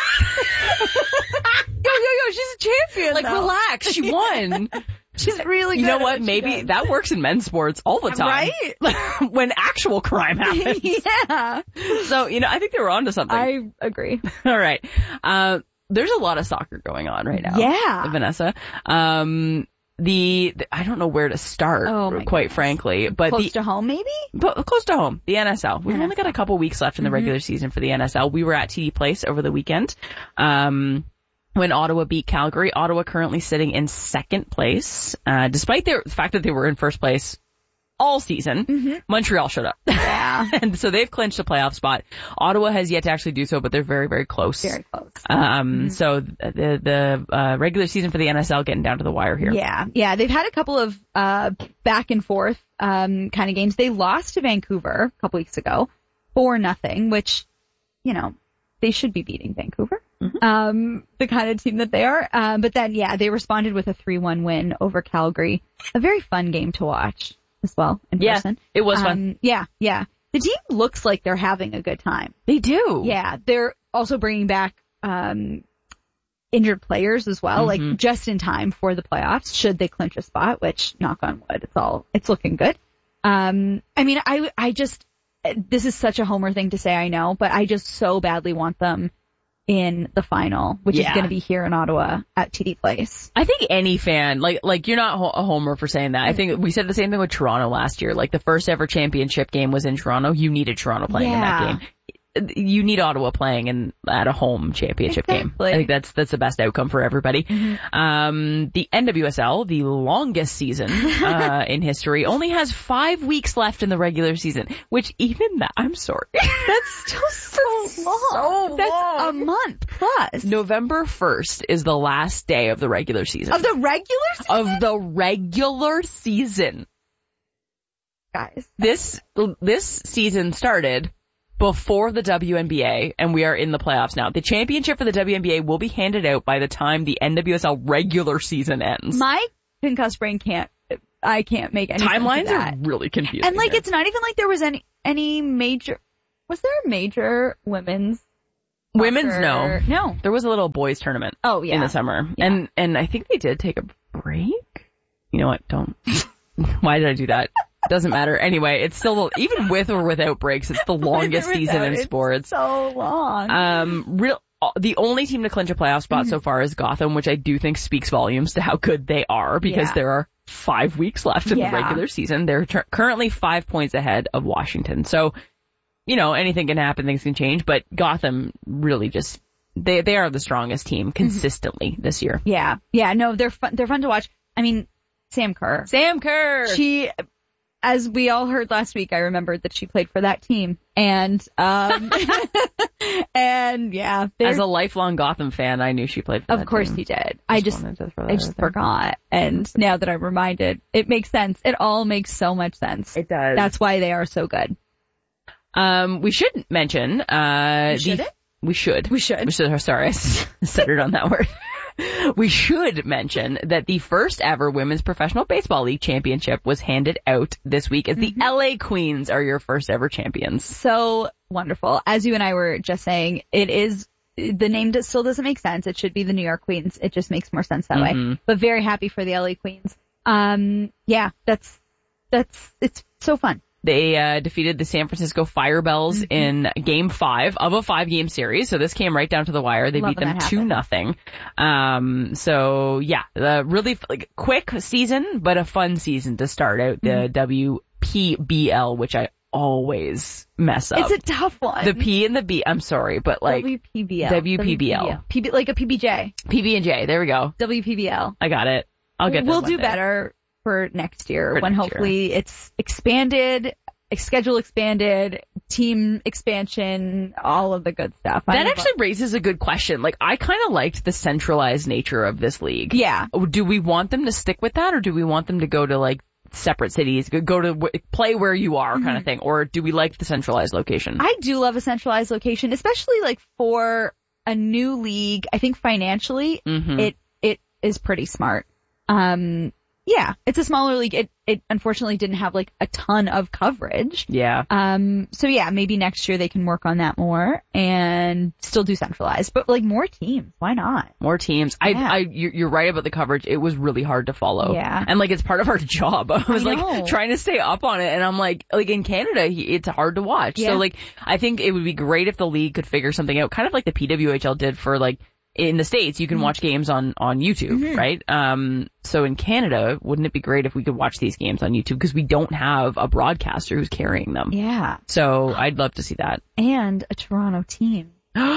yo, yo, yo, she's a champion! Like, though. relax, she won. She's really good. You know at what? she Maybe does. that works in men's sports all the time. Right? When actual crime happens. Yeah. So, you know, I think they were onto something. I agree. All right. Uh, there's a lot of soccer going on right now. Yeah. Vanessa. Um, the, the I don't know where to start, Oh, my quite goodness. frankly, but Close the, to home, maybe? but close to home, the N S L. We've N S L. only got a couple weeks left in the Mhm. regular season for the N S L. We were at T D Place over the weekend. Um, when Ottawa beat Calgary. Ottawa currently sitting in second place, uh, despite their, the fact that they were in first place all season. Mm-hmm. Montreal showed up. Yeah. And so they've clinched a playoff spot. Ottawa has yet to actually do so, but they're very, very close. Very close. Um, so the, the, uh, regular season for the N S L getting down to the wire here. Yeah, yeah. They've had a couple of uh back and forth um kind of games. They lost to Vancouver a couple weeks ago, four nothing, which, you know, they should be beating Vancouver. Mm-hmm. Um, the kind of team that they are. Um, but then yeah, they responded with a three one win over Calgary. A very fun game to watch as well in Yeah, person. it was fun. Um, yeah, yeah. The team looks like they're having a good time. They do. Yeah, they're also bringing back um injured players as well, Mhm. like just in time for the playoffs, should they clinch a spot, which, knock on wood, it's all, it's looking good. Um, I mean, I, I just, this is such a homer thing to say, I know, but I just so badly want them in the final, which Yeah. is going to be here in Ottawa at T D Place. I think any fan, like, like you're not ho- a homer for saying that. I think we said the same thing with Toronto last year. Like the first ever championship game was in Toronto. You needed Toronto playing in that Yeah. game. You need Ottawa playing in at a home championship game. Exactly. I think that's that's the best outcome for everybody. Mm-hmm. Um, the N W S L, the longest season uh, in history, only has five weeks left in the regular season. Which even that, I'm sorry, That's still so long. so That's long. a month plus. November first is the last day of the regular season. Of the regular season? Of the regular season. Guys. This this season started before the W N B A, and we are in the playoffs now. The championship for the W N B A will be handed out by the time the N W S L regular season ends. My concussed brain can't, I can't make any Timelines sense of that. are really confusing. And like, here. it's not even like there was any, any major, was there a major women's? Women's, soccer? no. No. There was a little boys tournament. Oh, yeah. In the summer. Yeah. And, and I think they did take a break. You know what? Don't. Why did I do that? Doesn't matter. Anyway, it's still, even with or without breaks, it's the longest Without, season in it's sports. So long. Um, real, the only team to clinch a playoff spot mm-hmm. so far is Gotham, which I do think speaks volumes to how good they are because yeah. there are five weeks left in yeah. the regular season. They're ter- currently five points ahead of Washington. So, you know, anything can happen, things can change, but Gotham really just, they, they are the strongest team consistently mm-hmm. this year. Yeah. Yeah. No, they're fun, they're fun to watch. I mean, Sam Kerr. Sam Kerr! She, as we all heard last week, I remembered that she played for that team. And, um, and yeah. As a lifelong Gotham fan, I knew she played for of that course team. you did. I just, just I just forgot. And now that I'm reminded, it makes sense. It all makes so much sense. It does. That's why they are so good. Um, we should mention, uh, we should the, it? We should. We should. We should, sorry, I stuttered on that word. We should mention that the first ever Women's Professional Baseball League championship was handed out this week as mm-hmm. the L A Queens are your first ever champions. So wonderful. As you and I were just saying, it is, the name does, still doesn't make sense. It should be the New York Queens. It just makes more sense that mm-hmm. way. But very happy for the L A Queens. Um, yeah, that's, that's, it's so fun. They uh, defeated the San Francisco Firebells mm-hmm. in game five of a five-game series. So this came right down to the wire. They Love beat them two nothing. Um, so yeah, uh, really like quick season, but a fun season to start out the mm-hmm. W P B L, which I always mess up. It's a tough one. The P and the B. I'm sorry, but like W P B L. W P B L. P B, like a P B J. P B and J. There we go. W P B L. I got it. I'll get. We'll there do one day. better for next year for when next hopefully year. It's expanded, schedule expanded, team expansion, all of the good stuff. That actually raises a good question. Like, I kind of liked the centralized nature of this league. Yeah. Do we want them to stick with that, or do we want them to go to like separate cities, go to w- play where you are kind mm-hmm. of thing, or do we like the centralized location? I do love a centralized location, especially like for a new league. I think financially mm-hmm. it it is pretty smart. Um, yeah, it's a smaller league. It, it unfortunately didn't have like a ton of coverage. Yeah. Um, so yeah, maybe next year they can work on that more and still do centralized, but like more teams. Why not? More teams. Yeah. I, I, you're right about the coverage. It was really hard to follow. Yeah. And like, it's part of our job. I was I like trying to stay up on it. And I'm like, like in Canada, it's hard to watch. Yeah. So like, I think it would be great if the league could figure something out, kind of like the P W H L did for like, in the States, you can mm-hmm. watch games on, on YouTube, mm-hmm. right? Um, so in Canada, wouldn't it be great if we could watch these games on YouTube? Because we don't have a broadcaster who's carrying them. Yeah. So I'd love to see that. And a Toronto team.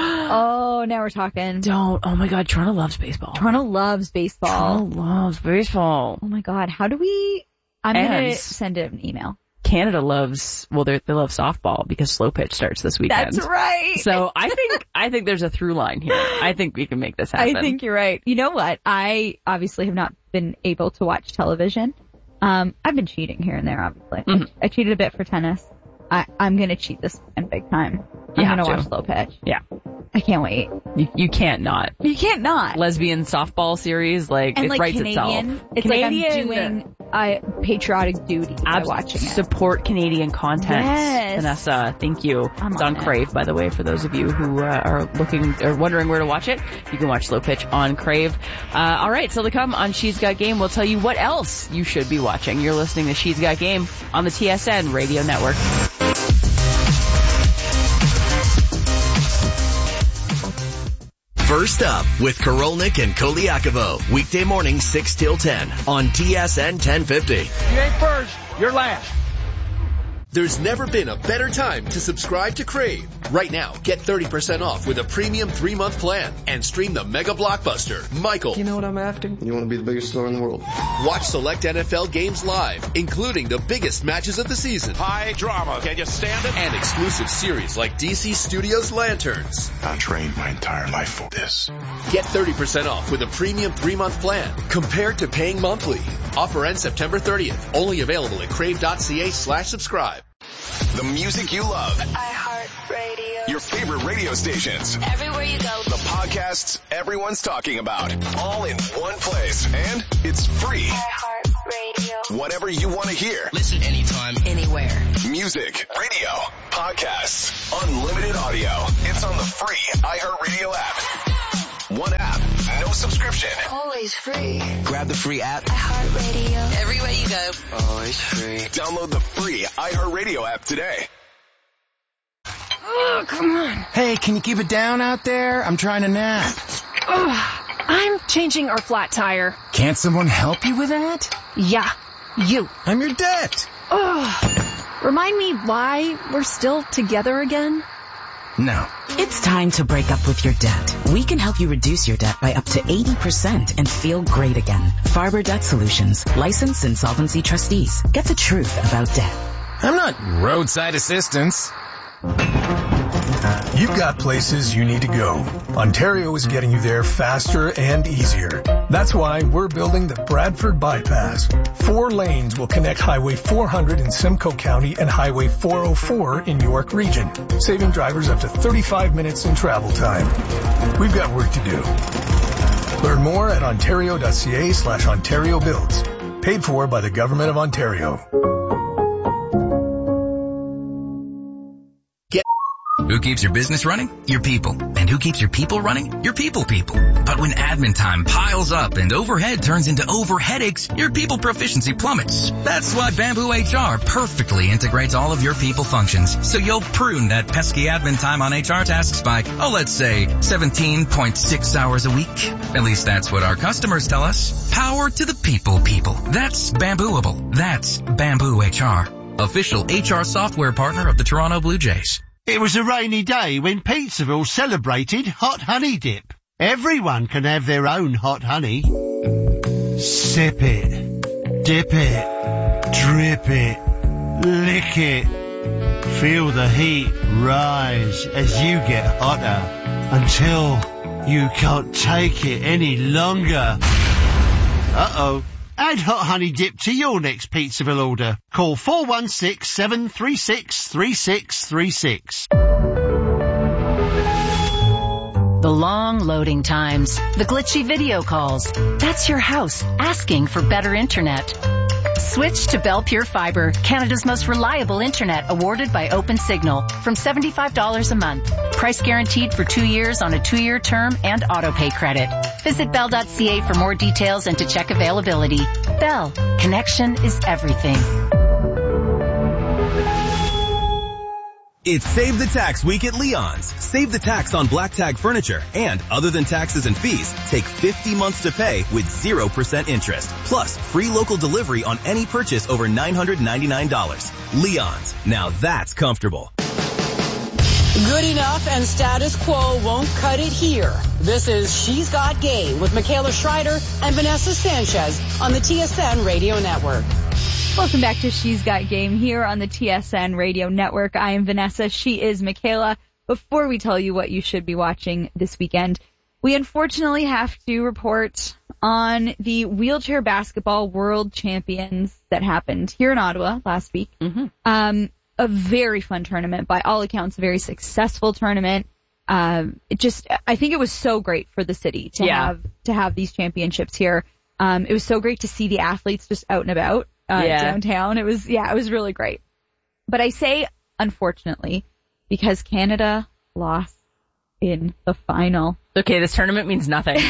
Oh, now we're talking. Don't. Oh my God, Toronto loves baseball. Toronto loves baseball. Toronto loves baseball. Oh my God, how do we, I'm and gonna send an email. Canada loves, well, they they love softball because slow pitch starts this weekend. That's right. So I think, I think there's a through line here. I think we can make this happen. I think you're right. You know what? I obviously have not been able to watch television. Um, I've been cheating here and there, obviously. Mm-hmm. I, I cheated a bit for tennis. I, I'm gonna cheat this weekend big time. I'm You gonna have to. watch slow pitch. Yeah. I can't wait. You, you can't not. You can't not. Lesbian softball series, like, and it like writes Canadian, itself. It's Canadian, like I'm doing a patriotic duty by watching it. Support Canadian content. Yes. Vanessa, thank you. I'm it's on, on Crave, by the way, for those of you who uh, are looking or wondering where to watch it. You can watch Slow Pitch on Crave. Uh, all right, so to come on She's Got Game, we'll tell you what else you should be watching. You're listening to She's Got Game on the T S N Radio Network. First Up with Korolnik and Koliakovo. Weekday morning six till ten on T S N ten fifty. You ain't first, you're last. There's never been a better time to subscribe to Crave. Right now, get thirty percent off with a premium three-month plan and stream the mega blockbuster, Michael. You know what I'm after? You want to be the biggest star in the world. Watch select N F L games live, including the biggest matches of the season. High drama. Can you stand it? And exclusive series like D C Studios Lanterns. I trained my entire life for this. Get thirty percent off with a premium three-month plan compared to paying monthly. Offer ends September thirtieth. Only available at crave.ca slash subscribe. The music you love. iHeart. Radio. Your favorite radio stations. Everywhere you go. The podcasts everyone's talking about. All in one place. And it's free. iHeartRadio. Whatever you want to hear. Listen anytime, anywhere. Music, radio, podcasts, unlimited audio. It's on the free iHeartRadio app. One app, no subscription. Always free. Grab the free app. iHeartRadio. Everywhere you go. Always free. Download the free iHeartRadio app today. Oh, come on. Hey, can you keep it down out there? I'm trying to nap. Oh, I'm changing our flat tire. Can't someone help you with that? Yeah, you. I'm your debt. Oh, remind me why we're still together again? No. It's time to break up with your debt. We can help you reduce your debt by up to eighty percent and feel great again. Farber Debt Solutions, licensed insolvency trustees. Get the truth about debt. I'm not roadside assistance. You've got places you need to go. Ontario is getting you there faster and easier. That's why we're building the Bradford Bypass. Four lanes will connect Highway four hundred in Simcoe County and Highway four oh four in York Region, saving drivers up to thirty-five minutes in travel time. We've got work to do. Learn more at ontario.ca slash Ontario Builds. Paid for by the Government of Ontario. Who keeps your business running? Your people. And who keeps your people running? Your people people. But when admin time piles up and overhead turns into over headaches, your people proficiency plummets. That's why Bamboo H R perfectly integrates all of your people functions, so you'll prune that pesky admin time on H R tasks by, oh, let's say seventeen point six hours a week. At least that's what our customers tell us. Power to the people people. That's Bambooable. That's Bamboo H R. Official H R software partner of the Toronto Blue Jays. It was a rainy day when Pizzaville celebrated Hot Honey Dip. Everyone can have their own hot honey. Sip it, dip it, drip it, lick it. Feel the heat rise as you get hotter until you can't take it any longer. Uh-oh. Add Hot Honey Dip to your next Pizzaville order. Call four one six, seven three six, three six three six. The long loading times, the glitchy video calls. That's your house asking for better internet. Switch to Bell Pure Fiber, Canada's most reliable internet, awarded by OpenSignal, from seventy-five dollars a month. Price guaranteed for two years on a two-year term and auto-pay credit. Visit bell dot c a for more details and to check availability. Bell, connection is everything. It's Save the Tax Week at Leon's. Save the tax on black tag furniture and, other than taxes and fees, take fifty months to pay with zero percent interest. Plus, free local delivery on any purchase over nine hundred ninety-nine dollars. Leon's. Now that's comfortable. Good enough and status quo won't cut it here. This is She's Got Game with Michaela Schreider and Vanessa Sanchez on the T S N Radio Network. Welcome back to She's Got Game here on the T S N Radio Network. I am Vanessa. She is Michaela. Before we tell you what you should be watching this weekend, we unfortunately have to report on the wheelchair basketball world champions that happened here in Ottawa last week. Mm-hmm. Um, a very fun tournament, by all accounts, a very successful tournament. Um, it just, I think it was so great for the city to yeah. have to have these championships here. Um, it was so great to see the athletes just out and about. Uh, yeah. downtown. It was, yeah, it was really great. But I say, unfortunately, because Canada lost in the final. Okay, this tournament means nothing.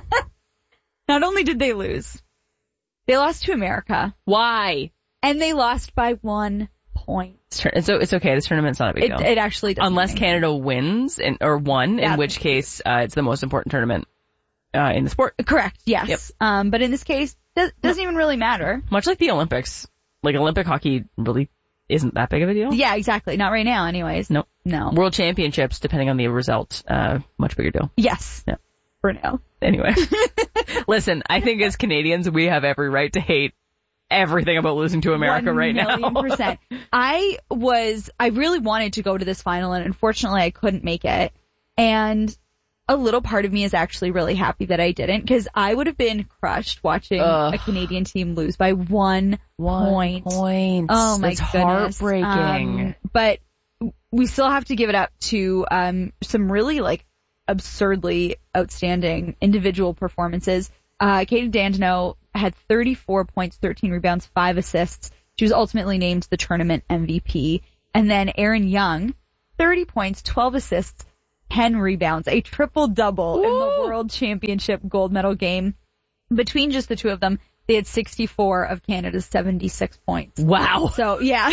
Not only did they lose, they lost to America. Why? And they lost by one point. So it's okay. This tournament's not a big It, deal. it actually doesn't. Unless Canada wins in, or won, Yeah. in which case uh, it's the most important tournament uh, in the sport. Correct, yes. Yep. Um, but in this case, it doesn't even really matter. Much like the Olympics. Like, Olympic hockey really isn't that big of a deal. Yeah, exactly. Not right now, anyways. Nope. No. World Championships, depending on the result, uh, much bigger deal. Yes. Yeah. For now. Anyway. Listen, I think as Canadians, we have every right to hate everything about losing to America right now. One million percent. I was, I really wanted to go to this final, and unfortunately I couldn't make it. And a little part of me is actually really happy that I didn't, because I would have been crushed watching Ugh. a Canadian team lose by one, One point. point. Oh my That's goodness. heartbreaking. Um, but we still have to give it up to um, some really like absurdly outstanding individual performances. Uh, Katie Dandino had thirty-four points, thirteen rebounds, five assists. She was ultimately named the tournament M V P. And then Erin Young, thirty points, twelve assists, ten rebounds, a triple-double in the World Championship gold medal game. Between just the two of them, they had sixty-four of Canada's seventy-six points. Wow. So, yeah.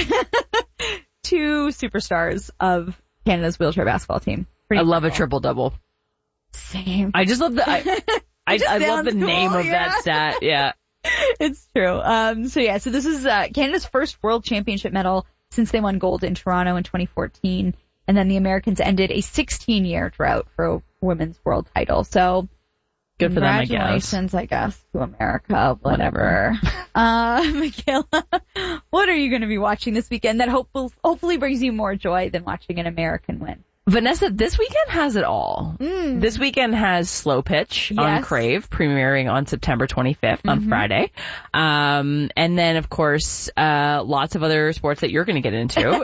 Two superstars of Canada's wheelchair basketball team. Pretty I love cool. a triple-double. Same. I just love the, I, I, I love the cool, name of yeah. that stat. Yeah. It's true. Um, so yeah, so this is uh, Canada's first World Championship medal since they won gold in Toronto in twenty fourteen. And then the Americans ended a sixteen-year drought for a women's world title. So good for them, I guess. Congratulations, I guess, to America. Whatever. uh, Michaela, what are you going to be watching this weekend that hopefully, hopefully brings you more joy than watching an American win? Vanessa, this weekend has it all. Mm. This weekend has Slow Pitch Yes. on Crave, premiering on September twenty-fifth Mm-hmm. on Friday. Um, and then, of course, uh, lots of other sports that you're going to get into.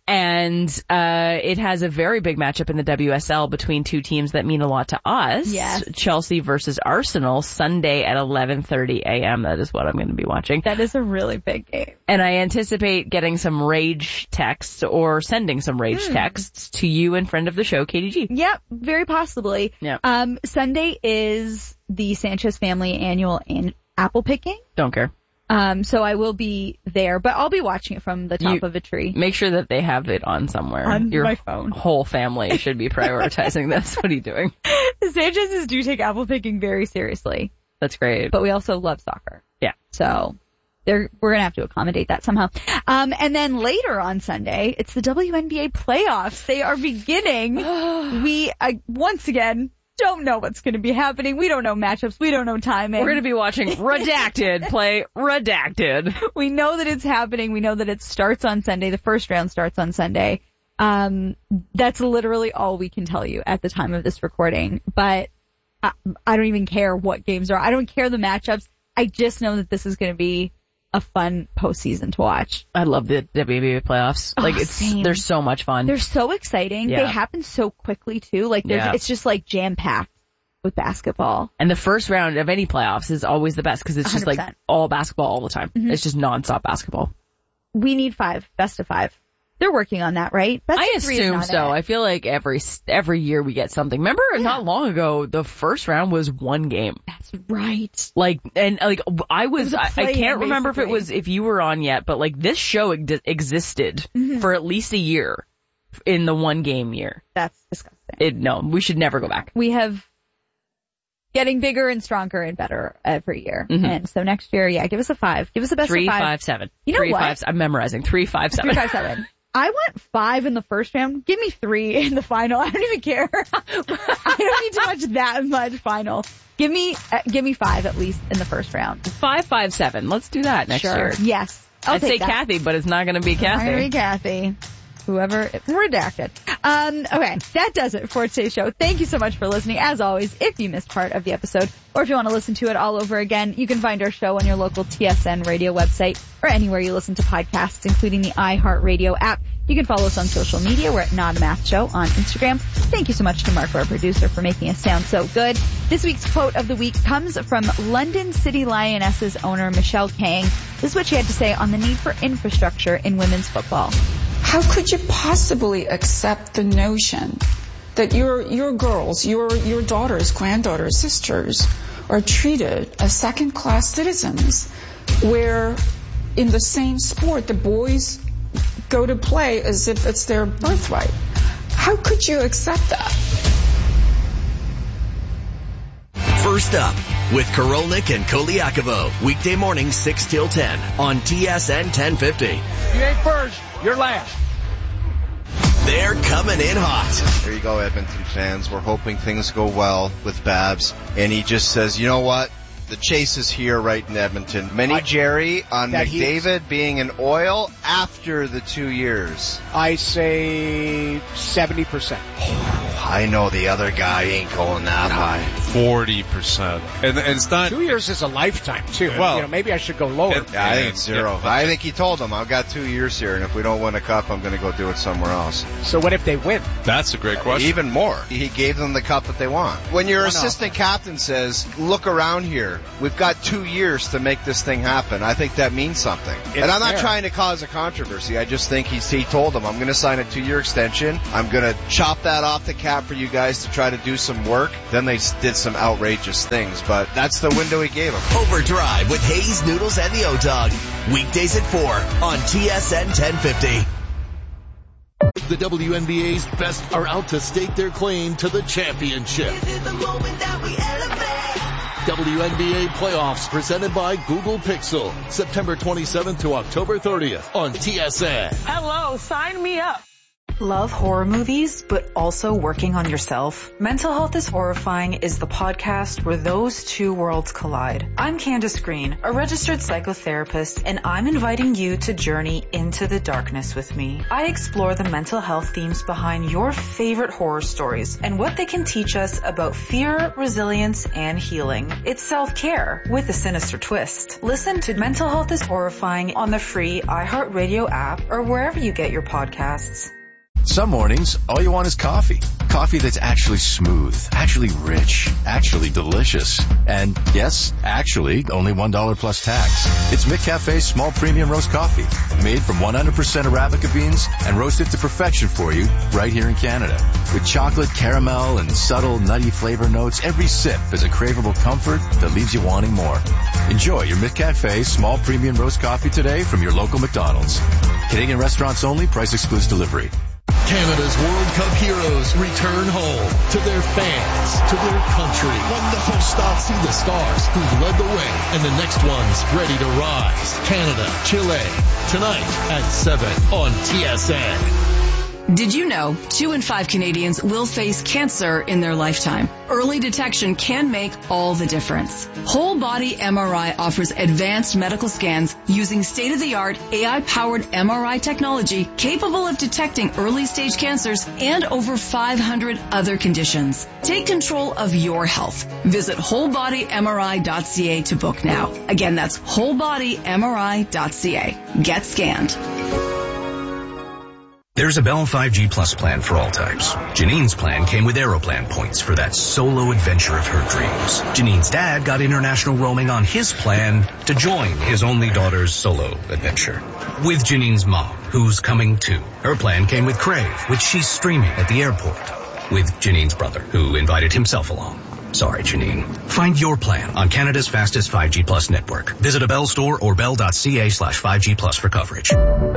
And uh, it has a very big matchup in the W S L between two teams that mean a lot to us. Yes. Chelsea versus Arsenal, Sunday at eleven thirty a.m. That is what I'm going to be watching. That is a really big game. And I anticipate getting some rage texts or sending some rage Hmm. texts to you and friend of the show, Katie G. Yep, very possibly. Yep. Um, Sunday is the Sanchez family annual an- apple picking. Don't care. Um, so I will be there, but I'll be watching it from the top You- of a tree. Make sure that they have it on somewhere. On Your my phone. whole family should be prioritizing this. What are you doing? The Sanchez's do take apple picking very seriously, That's great. but we also love soccer. Yeah. So they're, we're going to have to accommodate that somehow. Um, and then later on Sunday, it's the W N B A playoffs. They are beginning. we, uh, once again, don't know what's going to be happening. We don't know matchups. We don't know timing. We're going to be watching Redacted play Redacted. We know that it's happening. We know that it starts on Sunday. The first round starts on Sunday. Um, that's literally all we can tell you at the time of this recording. But I, I don't even care what games are. I don't care the matchups. I just know that this is going to be a fun postseason to watch. I love the W N B A playoffs. Oh, like it's same. they're so much fun. They're so exciting. Yeah. They happen so quickly too. Like there's, Yeah. it's just like jam packed with basketball. And the first round of any playoffs is always the best because it's just one hundred like percent. all basketball all the time. Mhm. It's just nonstop basketball. We need five, best of five. They're working on that, right? Best I of three is assume not so. it. I feel like every every year we get something. Remember, not long ago, the first round was one game. That's right. Like, and like, I was, was a I, I play-in, can't remember if it basically. was, if you were on yet, but like this show ex- existed Mhm. for at least a year in the one game year. That's disgusting. It, no, we should never go back. We have getting bigger and stronger and better every year. Mhm. And so next year, yeah, give us a five. Give us a best Three, of five. five, seven. You know Three, what? five, I'm memorizing. Three, five, seven. Three, five, seven. I want five in the first round. Give me three in the final. I don't even care. I don't need to watch that much final. Give me, uh, give me five at least in the first round. Five, five, seven. Let's do that next Sure. year. Yes. I'll I'd take say that. Kathy, but it's not going to be It's not Kathy. gonna be Kathy. Whoever, redacted. Um, okay, that does it for today's show. Thank you so much for listening. As always, if you missed part of the episode, or if you want to listen to it all over again, you can find our show on your local T S N radio website, or anywhere you listen to podcasts, including the iHeartRadio app. You can follow us on social media. We're at Not a Math Show on Instagram. Thank you so much to Mark, our producer, for making us sound so good. This week's quote of the week comes from London City Lionesses owner Michelle Kang. This is what she had to say on the need for infrastructure in women's football. How could you possibly accept the notion that your your girls, your your daughters, granddaughters, sisters are treated as second-class citizens, where in the same sport the boys go to play as if it's their birthright? How could you accept that? First up with Korolnik and Koliakovo, weekday mornings six till ten on T S N ten fifty. You ain't first, you're last. They're coming in hot. There you go, Edmonton fans. We're hoping things go well with Babs. And he just says, you know what? The chase is here right in Edmonton. Mini I, Jerry on that McDavid being in oil after the two years. I say seventy percent. I know the other guy ain't going that high. forty percent. And, and it's not... Two years is a lifetime, too. Well, you know, maybe I should go lower. It, yeah, I think it's zero. Yeah. I think he told them, I've got two years here, and if we don't win a cup, I'm going to go do it somewhere else. So what if they win? That's a great question. Even more. He gave them the cup that they want. When your assistant captain says, look around here, we've got two years to make this thing happen, I think that means something. It's and I'm not fair. trying to cause a controversy. I just think he's, he told them, I'm going to sign a two-year extension. I'm going to chop that off the cap for you guys to try to do some work. Then they did some outrageous things, but that's the window he gave them. Overdrive with Hayes, Noodles, and the O-Dog. Weekdays at four on T S N ten fifty. The W N B A's best are out to stake their claim to the championship. This is the moment that we elevate. W N B A playoffs presented by Google Pixel. September twenty-seventh to October thirtieth on T S N. Hello, sign me up. Love horror movies, but also working on yourself? Mental Health is Horrifying is the podcast where those two worlds collide. I'm Candace Green, a registered psychotherapist, and I'm inviting you to journey into the darkness with me. I explore the mental health themes behind your favorite horror stories and what they can teach us about fear, resilience, and healing. It's self-care with a sinister twist. Listen to Mental Health is Horrifying on the free iHeartRadio app or wherever you get your podcasts. Some mornings, all you want is coffee. Coffee that's actually smooth, actually rich, actually delicious. And yes, actually, only one dollar plus tax. It's McCafe's small premium roast coffee, made from one hundred percent Arabica beans and roasted to perfection for you right here in Canada. With chocolate, caramel, and subtle nutty flavor notes, every sip is a craveable comfort that leaves you wanting more. Enjoy your McCafe small premium roast coffee today from your local McDonald's. Canadian restaurants only, price excludes delivery. Canada's World Cup heroes return home to their fans, to their country. Wonderful stuff. See the stars who've led the way and the next ones ready to rise. Canada, Chile, tonight at seven on T S N. Did you know two in five Canadians will face cancer in their lifetime? Early detection can make all the difference. Whole Body M R I offers advanced medical scans using state-of-the-art A I-powered M R I technology capable of detecting early-stage cancers and over five hundred other conditions. Take control of your health. Visit whole body M R I dot C A to book now. Again, that's whole body M R I dot C A. Get scanned. There's a Bell five G Plus plan for all types. Janine's plan came with Aeroplan points for that solo adventure of her dreams. Janine's dad got international roaming on his plan to join his only daughter's solo adventure. With Janine's mom, who's coming too. Her plan came with Crave, which she's streaming at the airport. With Janine's brother, who invited himself along. Sorry, Janine. Find your plan on Canada's fastest five G Plus network. Visit a Bell store or bell.ca slash 5G Plus for coverage.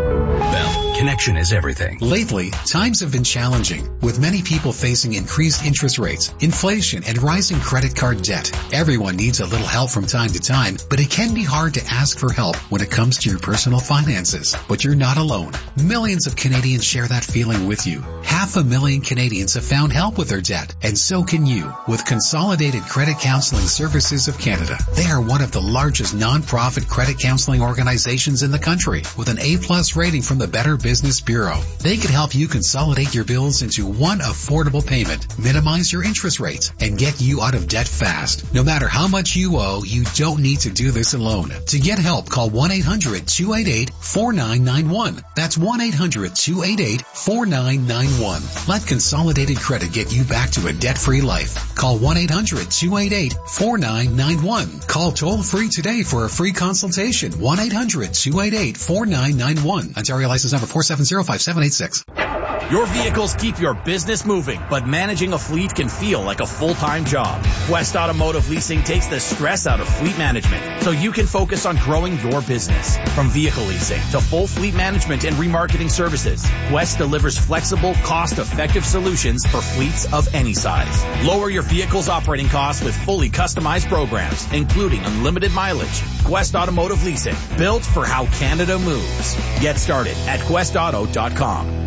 Bell. Connection is everything. Lately, times have been challenging, with many people facing increased interest rates, inflation, and rising credit card debt. Everyone needs a little help from time to time, but it can be hard to ask for help when it comes to your personal finances. But you're not alone. Millions of Canadians share that feeling with you. Half a million Canadians have found help with their debt, and so can you with Consolidated Credit Counseling Services of Canada. They are one of the largest non-profit credit counseling organizations in the country, with an A-plus rating from the Better Business Bureau. They can help you consolidate your bills into one affordable payment, minimize your interest rates, and get you out of debt fast. No matter how much you owe, you don't need to do this alone. To get help, call one eight hundred two eight eight four nine nine one. That's one eight hundred two eight eight four nine nine one. Let Consolidated Credit get you back to a debt-free life. Call one eight hundred two eight eight four nine nine one. Call toll-free today for a free consultation. one eight hundred two eight eight four nine nine one. Ontario license number four seven zero five seven eight six. Your vehicles keep your business moving, but managing a fleet can feel like a full-time job. Quest Automotive Leasing takes the stress out of fleet management so you can focus on growing your business. From vehicle leasing to full fleet management and remarketing services, Quest delivers flexible, cost-effective solutions for fleets of any size. Lower your vehicle's operating costs with fully customized programs, including unlimited mileage. Quest Automotive Leasing, built for how Canada moves. Get started at quest auto dot com.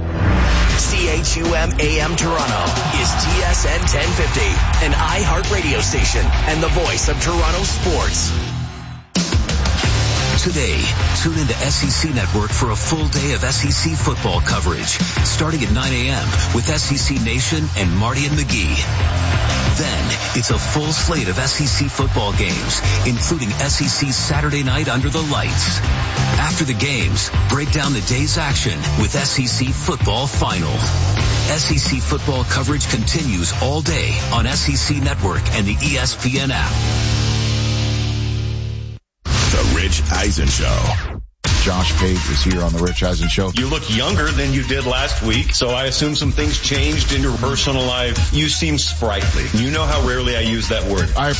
C H U M A M Toronto is T S N ten fifty, an iHeart radio station and the voice of Toronto sports. Today, tune into S E C Network for a full day of S E C football coverage, starting at nine a.m. with S E C Nation and Marty and McGee. Then, it's a full slate of S E C football games, including S E C Saturday night under the lights. After the games, break down the day's action with S E C Football Final. S E C football coverage continues all day on S E C Network and the E S P N app. The Rich Eisen Show. Josh Page is here on the Rich Eisen Show. You look younger than you did last week, so I assume some things changed in your personal life. You seem sprightly. You know how rarely I use that word. I